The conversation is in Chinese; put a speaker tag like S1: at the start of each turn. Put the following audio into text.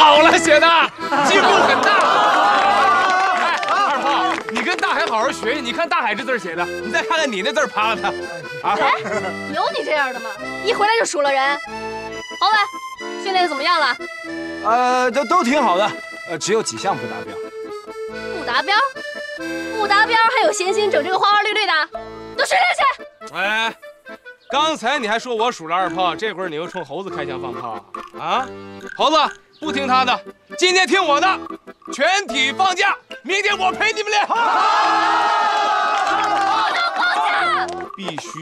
S1: 好了，写的进步很大。哎，二炮，你跟大海好好学学，你看大海这字写的，你再看看你那字趴了他。啊，
S2: 哎，有你这样的吗？一回来就数落人。侯伟，训练怎么样了？
S3: 都挺好的，只有几项不达标。
S2: 不达标？不达标还有闲心整这个花花绿绿的？都训练去！
S1: 哎，刚才你还说我数了2炮，这会儿你又冲猴子开枪放炮啊？猴子不听他的，今天听我的，全体放假，明天我陪你们练。
S2: 不能放假！
S1: 必须。